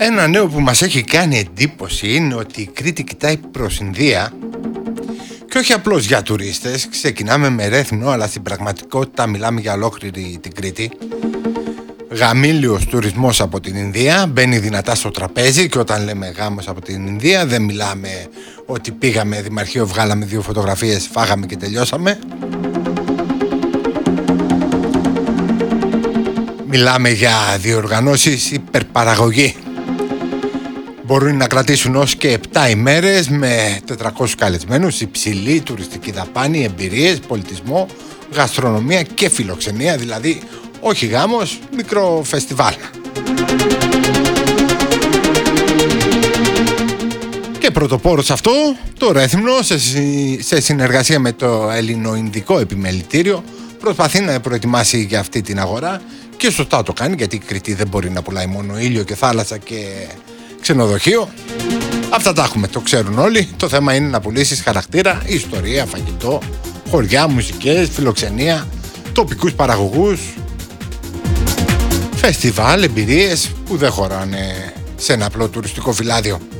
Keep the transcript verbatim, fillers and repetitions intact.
Ένα νέο που μας έχει κάνει εντύπωση είναι ότι η Κρήτη κοιτάει προς Ινδία και όχι απλώς για τουρίστες. Ξεκινάμε με Ρέθυμνο, αλλά στην πραγματικότητα μιλάμε για ολόκληρη την Κρήτη. Γαμήλιος τουρισμός από την Ινδία μπαίνει δυνατά στο τραπέζι, και όταν λέμε γάμος από την Ινδία δεν μιλάμε ότι πήγαμε δημαρχείο, βγάλαμε δύο φωτογραφίες, φάγαμε και τελειώσαμε. Μιλάμε για διοργανώσεις υπερπαραγωγή. Μπορούν να κρατήσουν ως και επτά ημέρες με τετρακόσιους καλεσμένους, υψηλή τουριστική δαπάνη, εμπειρίες, πολιτισμό, γαστρονομία και φιλοξενία, δηλαδή όχι γάμος, μικρό φεστιβάλ. Και πρωτοπόρος αυτό, το Ρέθυμνο, σε, σε συνεργασία με το Ελληνοϊνδικό Επιμελητήριο, προσπαθεί να προετοιμάσει για αυτή την αγορά, και σωστά το κάνει, γιατί η Κρήτη δεν μπορεί να πουλάει μόνο ήλιο και θάλασσα και ξενοδοχείο. Αυτά τα έχουμε, το ξέρουν όλοι. Το θέμα είναι να πουλήσεις χαρακτήρα, ιστορία, φαγητό, χωριά, μουσικές, φιλοξενία, τοπικούς παραγωγούς, φεστιβάλ, εμπειρίες που δεν χωράνε σε ένα απλό τουριστικό φυλάδιο.